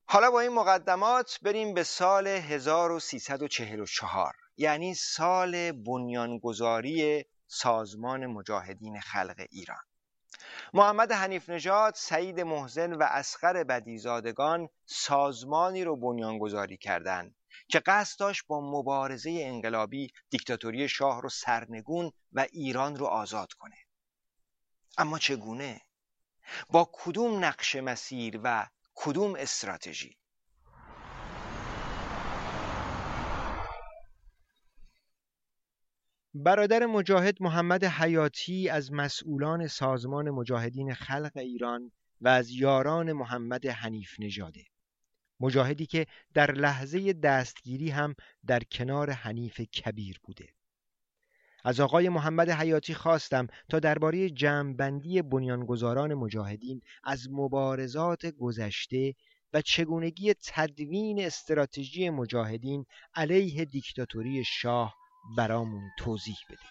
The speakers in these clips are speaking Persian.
حالا با این مقدمات بریم به سال 1344، یعنی سال بنیانگذاری سازمان مجاهدین خلق ایران. محمد حنیف نژاد، سعید محسن و اصغر بدیزادگان سازمانی رو بنیانگذاری کردند که قصد داشت با مبارزه انقلابی دیکتاتوری شاه رو سرنگون و ایران رو آزاد کنه. اما چگونه؟ با کدوم نقش مسیر و کدوم استراتژی؟ برادر مجاهد محمد حیاتی از مسئولان سازمان مجاهدین خلق ایران و از یاران محمد حنیف نژاده، مجاهدی که در لحظه دستگیری هم در کنار حنیف کبیر بوده. از آقای محمد حیاتی خواستم تا درباره جمع‌بندی بنیانگذاران مجاهدین از مبارزات گذشته و چگونگی تدوین استراتژی مجاهدین علیه دیکتاتوری شاه برامون توضیح بده.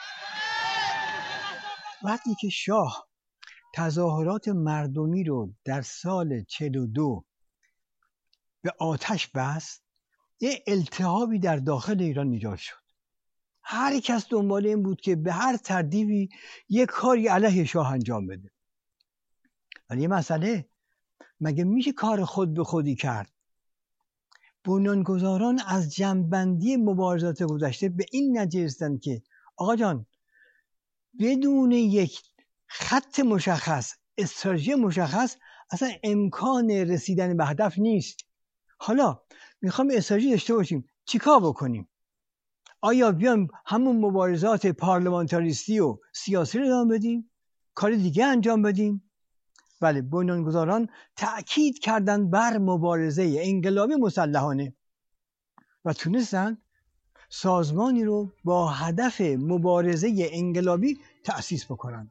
وقتی که شاه تظاهرات مردمی رو در سال 42 به آتش بست، یه التهابی در داخل ایران ایجاد شد. هر کس دنبال این بود که به هر ترتیبی یک کاری علیه شاه انجام بده. ولی یه مسئله، مگه میشه کار خود به خودی کرد؟ بنیانگذاران از جمع‌بندی مبارزات گذشته به این نتیجه رسیدند که آقا جان، بدون یک خط مشخص، استراتژی مشخص، اصلا امکان رسیدن به هدف نیست. حالا میخوام استراتژی داشته باشیم، چیکار بکنیم؟ آیا بیایم همون مبارزات پارلمانتاریستی و سیاسی رو ادامه بدیم؟ کار دیگه انجام بدیم؟ بله، بنیانگذاران تأکید کردند بر مبارزه انقلابی مسلحانه و تونستن سازمانی رو با هدف مبارزه انقلابی تأسیس بکنن.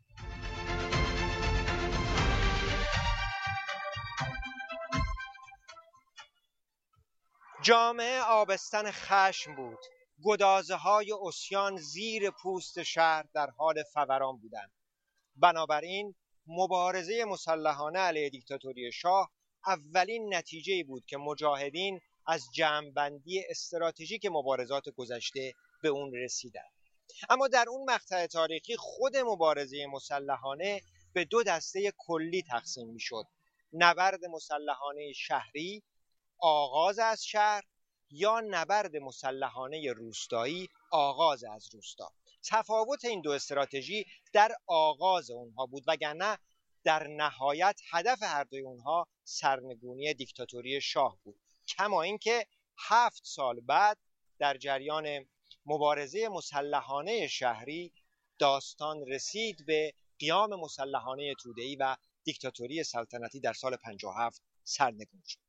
جامعه آبستن خشم بود. گدازه های عصیان زیر پوست شهر در حال فوران بودند. بنابراین مبارزه مسلحانه علیه دیکتاتوری شاه اولین نتیجه‌ای بود که مجاهدین از جمع‌بندی استراتژیک مبارزات گذشته به اون رسیدند. اما در اون مقطع تاریخی خود مبارزه مسلحانه به دو دسته کلی تقسیم می‌شد: نبرد مسلحانه شهری، آغاز از شهر، یا نبرد مسلحانه روستایی، آغاز از روستا. تفاوت این دو استراتژی در آغاز اونها بود، وگرنه در نهایت هدف هر دوی اونها سرنگونی دیکتاتوری شاه بود. کما اینکه 7 سال بعد در جریان مبارزه مسلحانه شهری داستان رسید به قیام مسلحانه توده‌ای و دیکتاتوری سلطنتی در سال 57 سرنگون شد.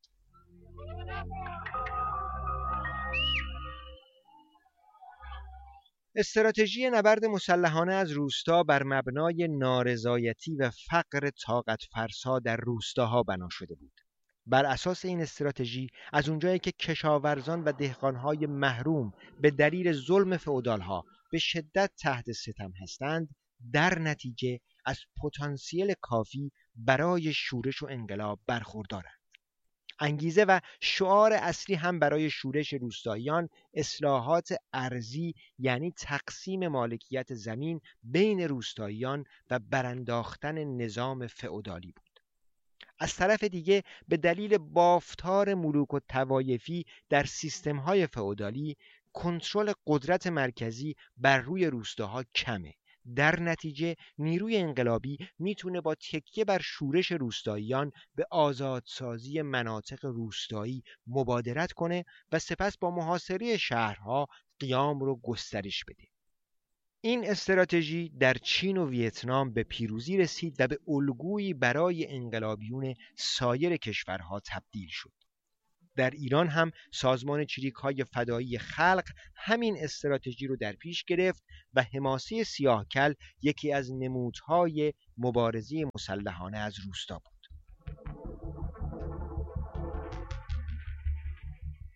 استراتژی نبرد مسلحانه از روستا بر مبنای نارضایتی و فقر طاقت فرسا در روستاها بنا شده بود. بر اساس این استراتژی از اونجایی که کشاورزان و دهقانهای محروم به دلیل ظلم فئودالها به شدت تحت ستم هستند، در نتیجه از پتانسیل کافی برای شورش و انقلاب برخوردارند. انگیزه و شعار اصلی هم برای شورش روستاییان اصلاحات ارضی، یعنی تقسیم مالکیت زمین بین روستاییان و برانداختن نظام فئودالی بود. از طرف دیگه به دلیل بافتار ملوک و طوایفی در سیستم‌های فئودالی، کنترل قدرت مرکزی بر روی روستاها کمه. در نتیجه نیروی انقلابی میتونه با تکیه بر شورش روستاییان به آزادسازی مناطق روستایی مبادرت کنه و سپس با محاصره شهرها قیام رو گسترش بده. این استراتژی در چین و ویتنام به پیروزی رسید و به الگویی برای انقلابیون سایر کشورها تبدیل شد. در ایران هم سازمان چریک‌های فدایی خلق همین استراتژی رو در پیش گرفت و حماسه سیاهکل یکی از نمودهای مبارزه مسلحانه از روستا بود.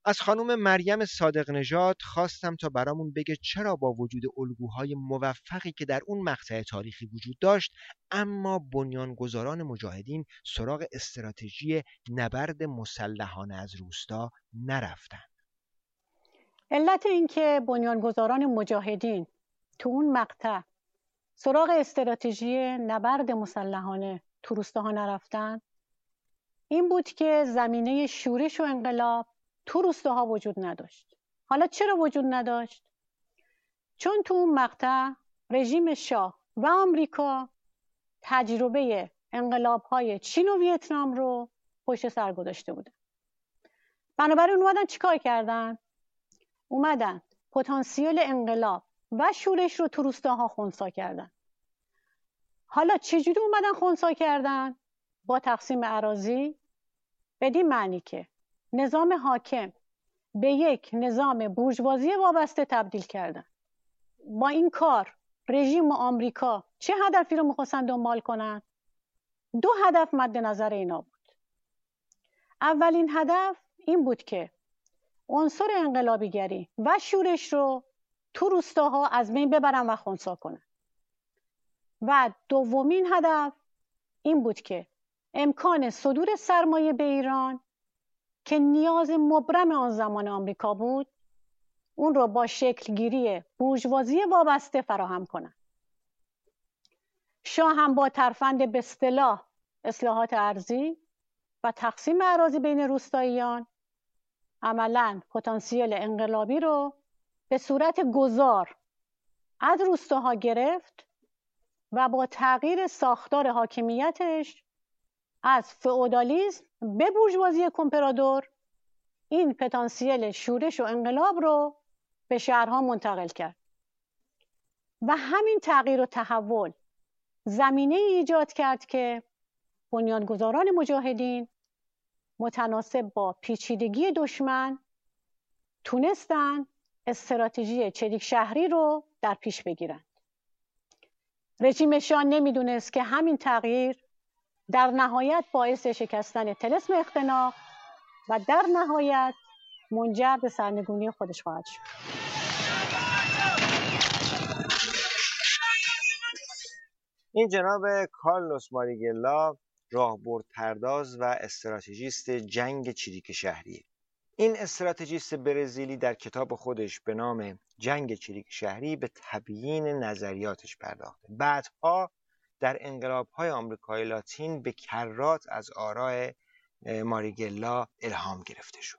از خانم مریم صادق نژاد خواستم تا برامون بگه چرا با وجود الگوهای موفقی که در اون مقطع تاریخی وجود داشت، اما بنیانگذاران مجاهدین سراغ استراتژی نبرد مسلحانه از روستا نرفتن. علت این که بنیانگذاران مجاهدین تو اون مقطع سراغ استراتژی نبرد مسلحانه تو روستاها نرفتن این بود که زمینه شورش و انقلاب تو روستاها وجود نداشت. حالا چرا وجود نداشت؟ چون تو اون مقطع رژیم شاه و آمریکا تجربه انقلاب‌های چین و ویتنام رو پشت سر گذاشته بودن. بنابراین اومدن چیکار کردن؟ اومدن پتانسیل انقلاب و شورش رو تو روستاها خنثی کردن. حالا چجوری اومدن خنثی کردن؟ با تقسیم اراضی، بدین معنی که نظام حاکم به یک نظام بورژوازی وابسته تبدیل کردن. با این کار رژیم آمریکا چه هدفی رو می‌خواستن دنبال کنن؟ 2 هدف مد نظر اینا بود. اولین هدف این بود که عنصر انقلابیگری و شورش رو تو روستاها از بین ببرن و خنثی کنن. و دومین هدف این بود که امکان صدور سرمایه به ایران که نیاز مبرم آن زمان آمریکا بود، اون رو با شکلگیری بورژوازی وابسته فراهم کنن. شاه هم با ترفند به اصطلاح اصلاحات ارضی و تقسیم اراضی بین روستاییان عملاً پتانسیل انقلابی رو به صورت گذار از روستاها گرفت و با تغییر ساختار حاکمیتش از فئودالیسم به بورژوازی کمپرادور این پتانسیل شورش و انقلاب رو به شهرها منتقل کرد. و همین تغییر و تحول زمینه ایجاد کرد که بنیانگذاران مجاهدین متناسب با پیچیدگی دشمن تونستن استراتژی چریک شهری رو در پیش بگیرن. رژیم شاه نمیدونست که همین تغییر در نهایت باعث شکستن طلسم اختناق و در نهایت منجر به سرنگونی خودش خواهد شد. این جناب کارلوس ماریگلا راهبردپرداز و استراتژیست جنگ چریک شهری. این استراتژیست برزیلی در کتاب خودش به نام جنگ چریک شهری به تبیین نظریاتش پرداخته. بعدها در انقلاب‌های آمریکای لاتین به کرات از آراء ماریگلا الهام گرفته شد.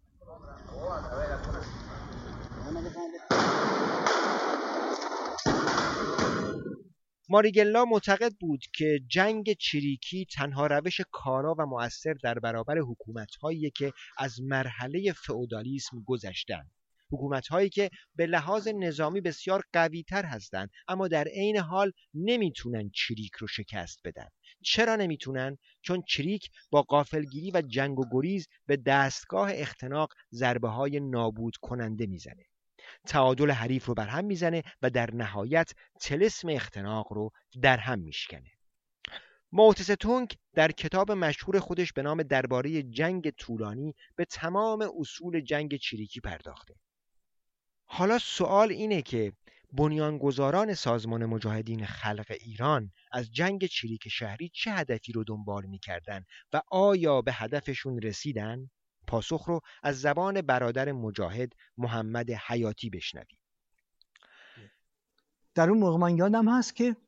ماریگلا معتقد بود که جنگ چریکی تنها روش کارا و مؤثر در برابر حکومت‌هایی که از مرحله فئودالیسم گذشتند، حکومت‌هایی که به لحاظ نظامی بسیار قوی‌تر هستند اما در عین حال نمیتونن چریک رو شکست بدن. چرا نمیتونن؟ چون چریک با غافلگیری و جنگ و گریز به دستگاه اختناق ضربه‌های نابود کننده میزنه، تعادل حریف رو برهم میزنه و در نهایت طلسم اختناق رو در هم میشکنه. مائو تسه تونگ در کتاب مشهور خودش به نام درباره جنگ طولانی به تمام اصول جنگ چریکی پرداخته. حالا سوال اینه که بنیانگذاران سازمان مجاهدین خلق ایران از جنگ چریک شهری چه هدفی رو دنبال میکردن و آیا به هدفشون رسیدن؟ پاسخ رو از زبان برادر مجاهد محمد حیاتی بشنویم. در اون موقع من یادم هست که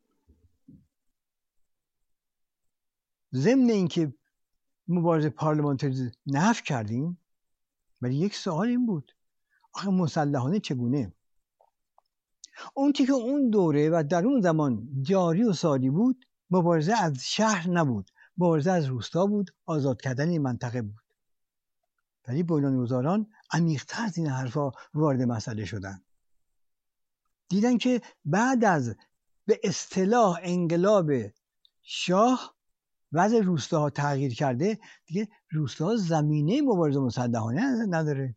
ضمن اینکه مبارزه پارلمانتری نفی کردیم، ولی یک سوال این بود آخه مسلحانه چگونه؟ اون که اون دوره و در اون زمان جاری و ساری بود، مبارزه از شهر نبود، مبارزه از روستا بود، آزاد کردن این منطقه بود. ولی بنیانگذاران عمیق‌تر از این حرفا وارد مسئله شدن. دیدن که بعد از به اصطلاح انقلاب شاه وضع روستاها تغییر کرده، دیگه روستاها زمینه مبارزه مسلحانه نداره.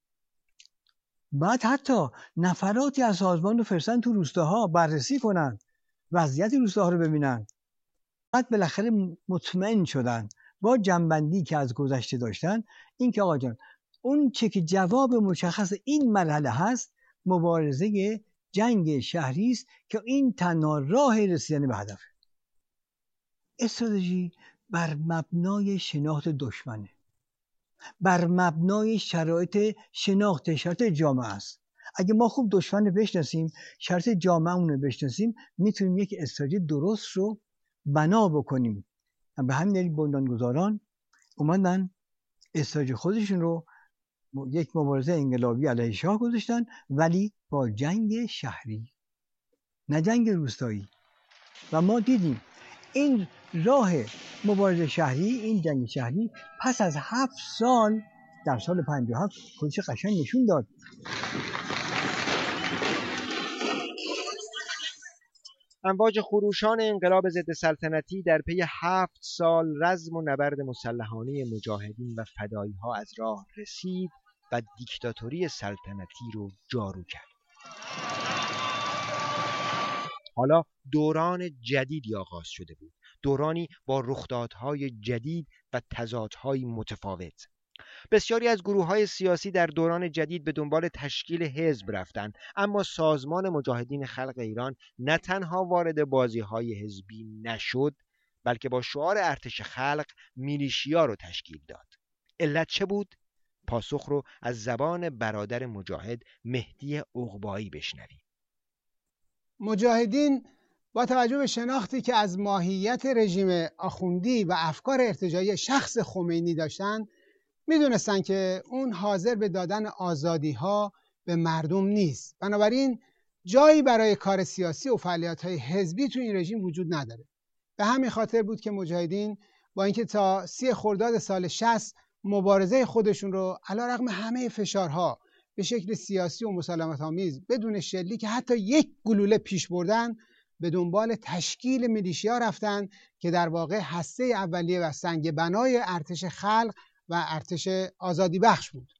بعد حتی نفراتی از سازمان رو فرستن تو روستاها بررسی کنن، وضعیت روستاها رو ببینن. بعد بالاخره مطمئن شدن با جنبندی که از گذشته داشتن این که آقا جان اون چه که جواب مشخص این مرحله هست مبارزه جنگ شهری است که این تنها راه رسیدن به هدف. استراتژی بر مبنای شناخت دشمنه، بر مبنای شرایط جامعه است. اگه ما خوب دشمن رو بشناسیم، شرایط جامعه‌مون رو بشناسیم، میتونیم یک استراتژی درست رو بنا بکنیم. به همین دلیل بنیانگذاران اومدن استراتژی خودشون رو یک مبارزه انقلابی علیه شاه گذاشتن، ولی با جنگ شهری، نه جنگ روستایی. و ما دیدیم این راه مبارزه شهری، این جنگ شهری پس از 7 سال در سال 57 خودش قشنگ نشون داد. امواج خروشان انقلاب ضد سلطنتی در پی 7 سال رزم و نبرد مسلحانه مجاهدین و فدایی‌ها از راه رسید و دیکتاتوری سلطنتی رو جارو کرد. حالا دوران جدیدی آغاز شده بود، دورانی با رخدادهای جدید و تضادهای متفاوت. بسیاری از گروه‌های سیاسی در دوران جدید به دنبال تشکیل حزب رفتند، اما سازمان مجاهدین خلق ایران نه تنها وارد بازی‌های حزبی نشد، بلکه با شعار ارتش خلق میلیشیا رو تشکیل داد. علت چه بود؟ پاسخ رو از زبان برادر مجاهد مهدی عقبایی بشنویم. مجاهدین با توجه به شناختی که از ماهیت رژیم آخوندی و افکار ارتجاعی شخص خمینی داشتن، میدونستن که اون حاضر به دادن آزادی ها به مردم نیست. بنابراین جایی برای کار سیاسی و فعالیت های حزبی تو این رژیم وجود نداره. به همین خاطر بود که مجاهدین با اینکه تا 30 خرداد سال 60 مبارزه خودشون رو علیرغم همه فشارها به شکل سیاسی و مسالمت آمیز بدون شلیک که حتی یک گلوله پیش بردن، به دنبال تشکیل میلیشیا رفتن که در واقع هسته اولیه و سنگ بنای ارتش خلق و ارتش آزادی بخش بود.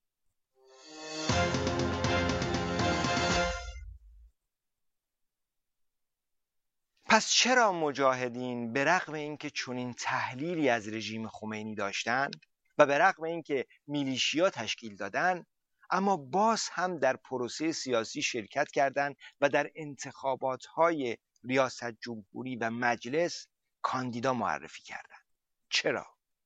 پس چرا مجاهدین به رغم اینکه چنین تحلیلی از رژیم خمینی داشتند و به رغم اینکه میلیشیا تشکیل دادن، اما باز هم در پروسه سیاسی شرکت کردند و در انتخابات‌های ریاست جمهوری و مجلس کاندیدا معرفی کردند؟ چرا؟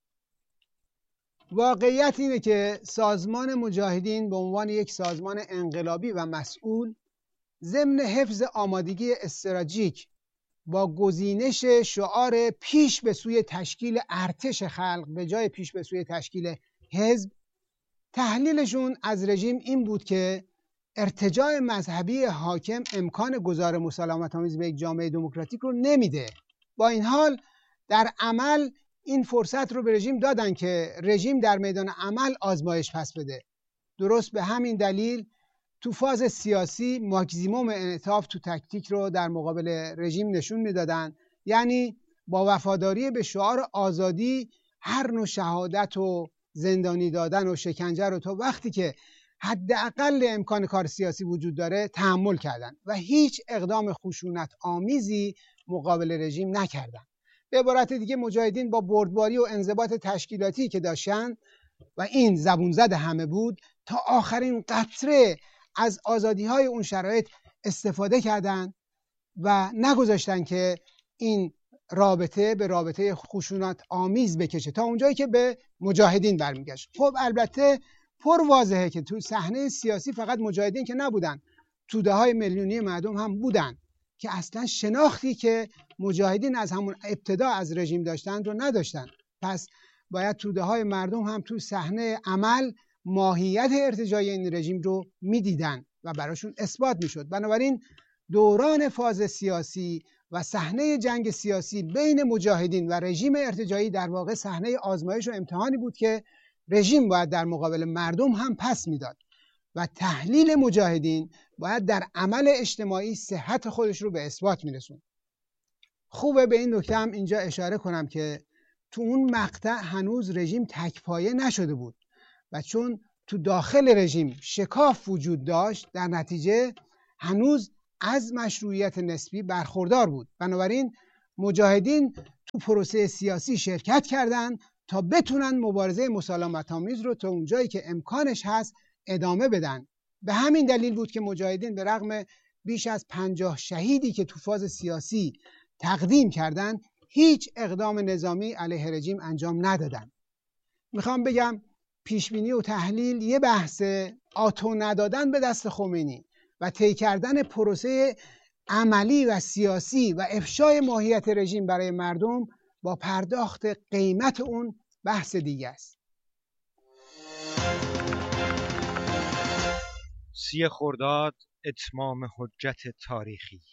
واقعیت اینه که سازمان مجاهدین به عنوان یک سازمان انقلابی و مسئول ضمن حفظ آمادگی استراتژیک با گزینش شعار پیش به سوی تشکیل ارتش خلق به جای پیش به سوی تشکیل حزب، تحلیلشون از رژیم این بود که ارتجاع مذهبی حاکم امکان گذار مسالمت آمیز به یک جامعه دموکراتیک رو نمیده. با این حال در عمل این فرصت رو به رژیم دادن که رژیم در میدان عمل آزمایش پس بده. درست به همین دلیل تو فاز سیاسی ماکسیموم انعطاف تو تکتیک رو در مقابل رژیم نشون میدادن، یعنی با وفاداری به شعار آزادی هر نوع شهادت و زندانی دادن و شکنجه رو تا وقتی که حداقل امکان کار سیاسی وجود داره تحمل کردن و هیچ اقدام خشونت آمیزی مقابل رژیم نکردن. به عبارت دیگه مجاهدین با بردباری و انضباط تشکیلاتی که داشتن و این زبون زد همه بود، تا آخرین قطره از آزادی‌های اون شرایط استفاده کردند و نگذاشتن که این رابطه به رابطه خشونت آمیز بکشه تا اونجایی که به مجاهدین برمیگشت. خب البته پر واضحه که تو صحنه سیاسی فقط مجاهدین که نبودن، توده‌های میلیونی مردم هم بودن که اصلا شناختی که مجاهدین از همون ابتدا از رژیم داشتن رو نداشتن. پس باید توده‌های مردم هم تو صحنه عمل ماهیت ارتجاعی این رژیم رو میدیدن و براشون اثبات میشد. بنابراین دوران فاز سیاسی و صحنه جنگ سیاسی بین مجاهدین و رژیم ارتجاعی در واقع صحنه آزمایش و امتحانی بود که رژیم باید در مقابل مردم هم پس میداد و تحلیل مجاهدین باید در عمل اجتماعی صحت خودش رو به اثبات میرسون. خوبه به این نکته هم اینجا اشاره کنم که تو اون مقطع هنوز رژیم تکپایه نشده بود و چون تو داخل رژیم شکاف وجود داشت، در نتیجه هنوز از مشروعیت نسبی برخوردار بود. بنابراین مجاهدین تو پروسه سیاسی شرکت کردند تا بتونن مبارزه مسالمت‌آمیز رو تا اونجایی که امکانش هست ادامه بدن. به همین دلیل بود که مجاهدین به رغم بیش از 50 شهیدی که تو فاز سیاسی تقدیم کردن هیچ اقدام نظامی علیه رژیم انجام ندادن. میخوام بگم پیشبینی و تحلیل یه بحثه، آتو ندادن به دست خمینی و طی کردن پروسه عملی و سیاسی و افشای ماهیت رژیم برای مردم با پرداخت قیمت اون بحث دیگه است. 30 خرداد اتمام حجت تاریخی.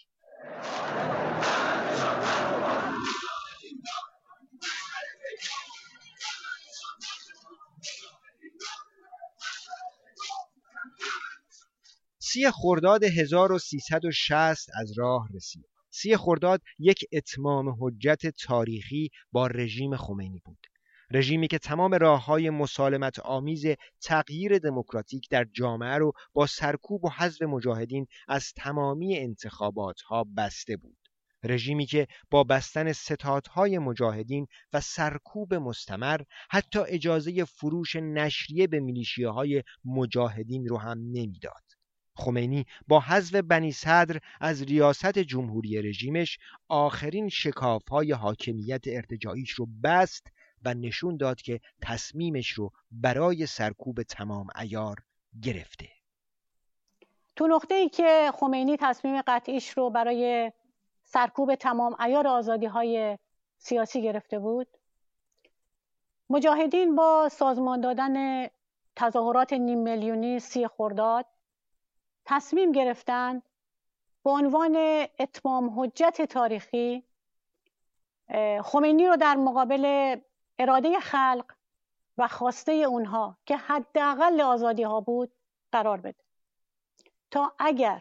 سی خرداد 1360 از راه رسید. 30 خرداد یک اتمام حجت تاریخی با رژیم خمینی بود. رژیمی که تمام راه‌های مسالمت آمیز تغییر دموکراتیک در جامعه رو با سرکوب و حذف مجاهدین از تمامی انتخابات‌ها بسته بود. رژیمی که با بستن ستادهای مجاهدین و سرکوب مستمر حتی اجازه فروش نشریه به میلیشیاهای مجاهدین رو هم نمیداد. خمینی با حذف بنی صدر از ریاست جمهوری رژیمش آخرین شکاف‌های حاکمیت ارتجاعیش رو بست و نشون داد که تصمیمش رو برای سرکوب تمام عیار گرفته. تو نقطه‌ای که خمینی تصمیم قطعیش رو برای سرکوب تمام عیار آزادی‌های سیاسی گرفته بود، مجاهدین با سازمان دادن تظاهرات نیم میلیونی 30 خرداد تصمیم گرفتن به عنوان اتمام حجت تاریخی خمینی رو در مقابل اراده خلق و خواسته اونها که حداقل آزادی ها بود قرار بده تا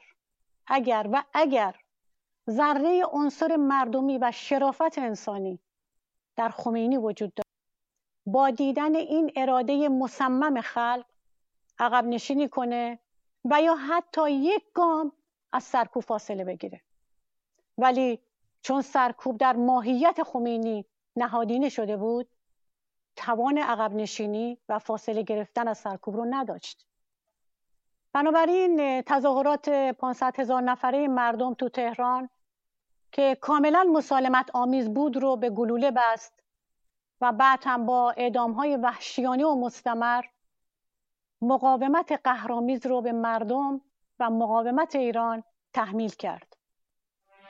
اگر ذره عنصر مردمی و شرافت انسانی در خمینی وجود داشت، با دیدن این اراده مصمم خلق عقب نشینی کنه و یا حتی یک گام از سرکوب فاصله بگیره. ولی چون سرکوب در ماهیت خمینی نهادینه شده بود، توان عقب نشینی و فاصله گرفتن از سرکوب رو نداشت. بنابراین تظاهرات 500,000 نفره مردم تو تهران که کاملا مسالمت آمیز بود رو به گلوله بست و بعد هم با اعدام‌های وحشیانه و مستمر مقاومت قهرآمیز رو به مردم و مقاومت ایران تحمیل کرد.